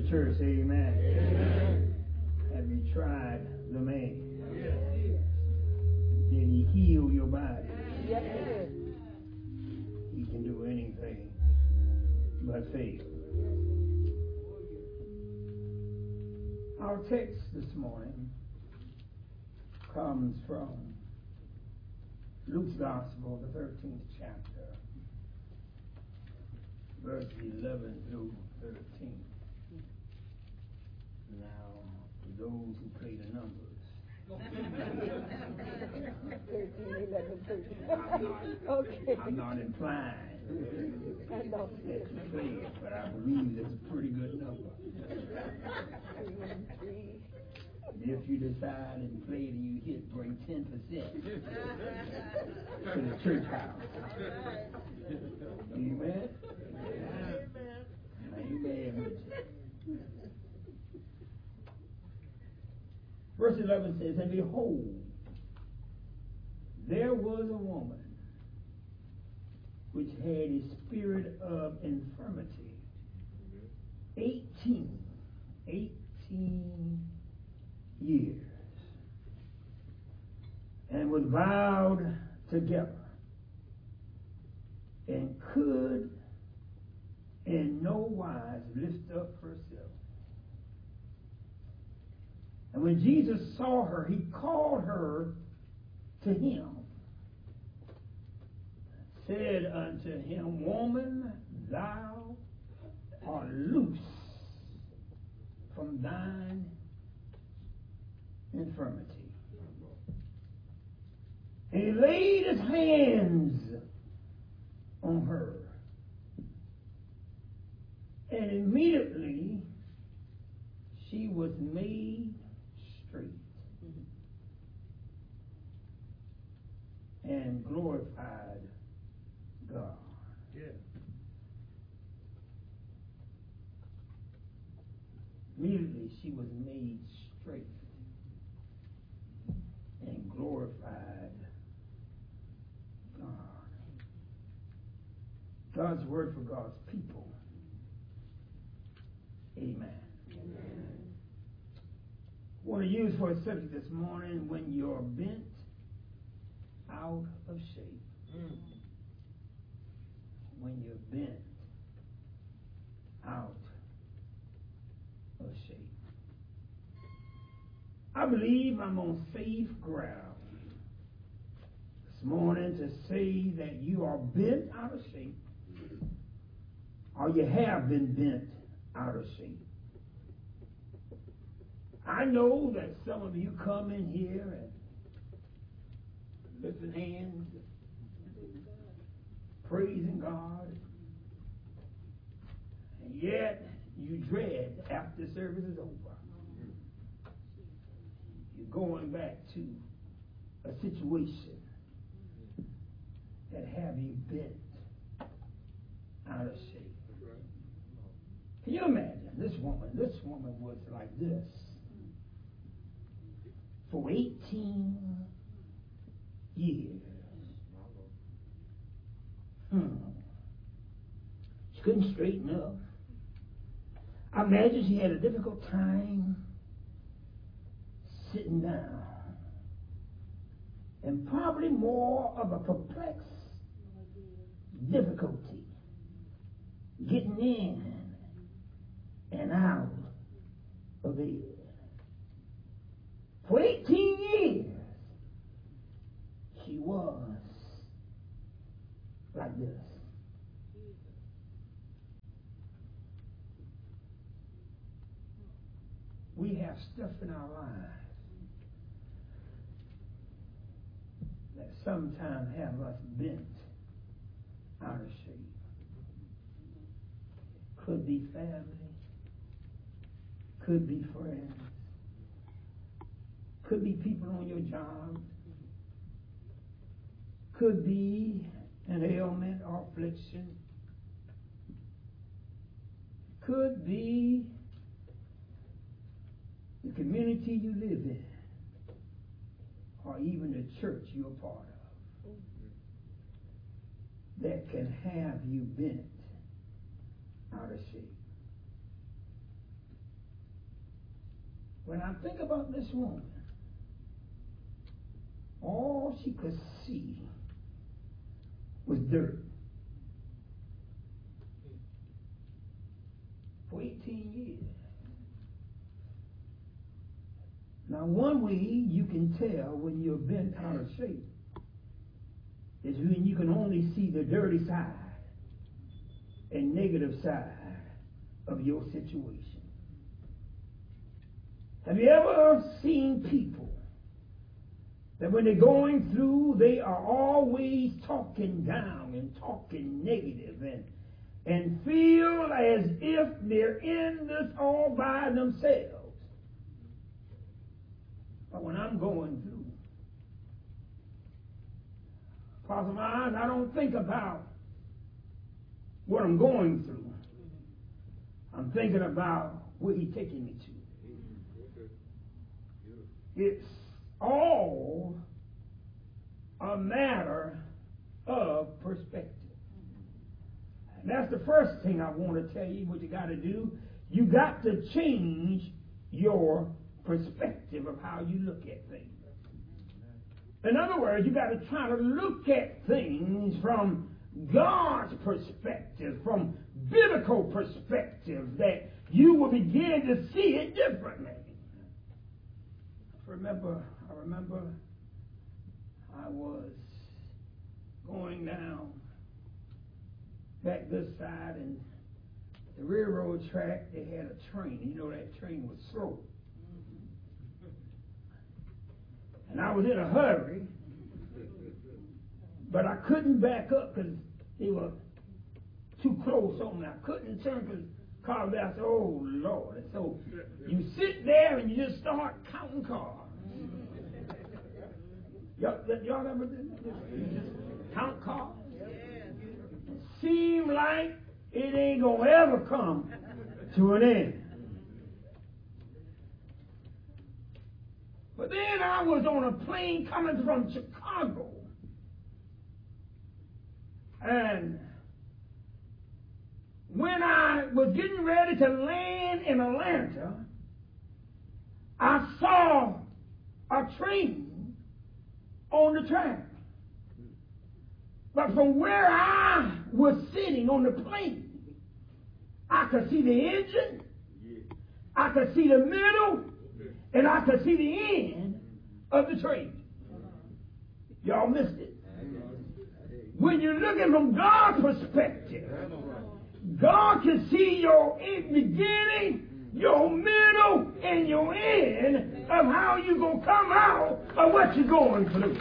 church, amen. Amen. Have you tried the man? Yes. Did he heal your body? Yes. He can do anything but fail. Our text this morning comes from Luke's Gospel, the 13th chapter, verses 11 through 13. Now, for those who play the numbers, 13, 11, 13. I'm not implying that you play it, but I believe it's a pretty good number. If you decide and play it and you hit, bring 10% to the church house. Amen? Amen. Verse 11 says, and behold, there was a woman which had a spirit of infirmity 18 years, and was bowed together, and could in no wise lift up herself. And when Jesus saw her, he called her to him, said unto him, woman, thou art loose from thine infirmity. And he laid his hands on her, and immediately she was made straight and glorified God. Yeah. Immediately she was made straight and glorified God. God's word for God's people. Amen. Amen. I want to use for a subject this morning, when you're bent out of shape. When you're bent out of shape. I believe I'm on safe ground this morning to say that you are bent out of shape, or you have been bent out of shape. I know that some of you come in here and lifting hands, praising God, and yet you dread after the service is over. You're going back to a situation that have you bent out of shape. Can you imagine this woman? This woman was like this for 18 years. She couldn't straighten up. I imagine she had a difficult time sitting down, and probably more of a perplexed difficulty getting in and out of bed. For 18 years, she was like this. We have stuff in our lives that sometimes have us bent out of shape. Could be family, could be friends, could be people on your job, could be an ailment or affliction, could be the community you live in, or even the church you're a part of, that can have you bent out of shape. When I think about this woman, all she could see was dirt. For 18 years. Now, one way you can tell when you're bent out of shape is when you can only see the dirty side and negative side of your situation. Have you ever seen people that when they're going through, they are always talking down and talking negative and feel as if they're in this all by themselves? But when I'm going through, Apostle Miles, I don't think about what I'm going through. I'm thinking about where He's taking me to. It's all a matter of perspective. And that's the first thing I want to tell you what you got to do. You got to change your perspective of how you look at things. In other words, you got to try to look at things from God's perspective, from biblical perspective, that you will begin to see it differently. I remember I was going down back this side, and the railroad track, they had a train. You know, that train was slow. And I was in a hurry, but I couldn't back up because they were too close on me. I couldn't turn because cars there. I said, oh, Lord. And so you sit there and you just start counting cars. Y'all ever do that? You just count cars? It seems like it ain't going to ever come to an end. But then I was on a plane coming from Chicago. And when I was getting ready to land in Atlanta, I saw a train on the track. But from where I was sitting on the plane, I could see the engine, I could see the middle, and I could see the end of the train. Y'all missed it. When you're looking from God's perspective, God can see your beginning, your middle, and your end of how you're going to come out of what you're going through.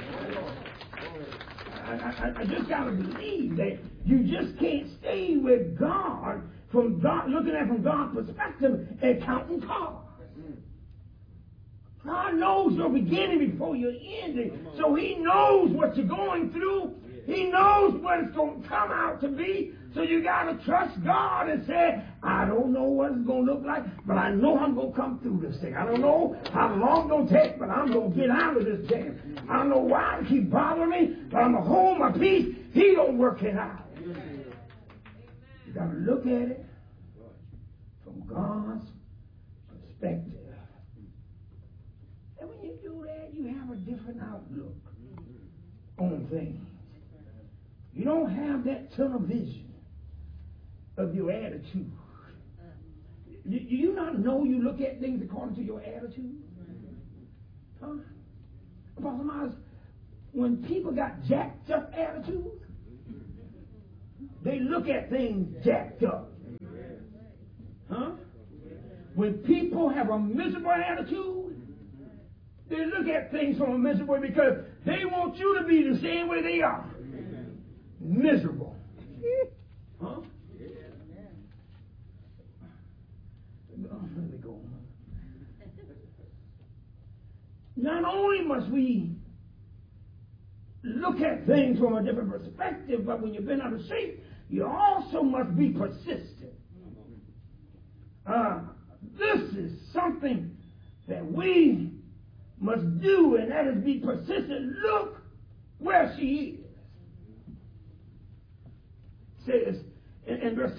I just got to believe that you just can't stay with God, looking at it from God's perspective and counting cars. God knows your beginning before your ending. So He knows what you're going through. He knows what it's going to come out to be. So you got to trust God and say, I don't know what it's going to look like, but I know I'm going to come through this thing. I don't know how long it's going to take, but I'm going to get out of this jam. I don't know why it keeps bothering me, but I'm going to hold my peace. He going to work it out. You got to look at it from God's perspective. And when you do that, you have a different outlook on things. You don't have that tunnel vision of your attitude. Do you not know you look at things according to your attitude? Huh? Apostle Miles, when people got jacked up attitude, they look at things jacked up. Huh? When people have a miserable attitude, they look at things from a miserable way because they want you to be the same way they are. Miserable. Huh? Let me go on. Not only must we look at things from a different perspective, but when you've been out of shape, you also must be persistent. This is something that we must do, and that is be persistent. Look where she is. Says in verse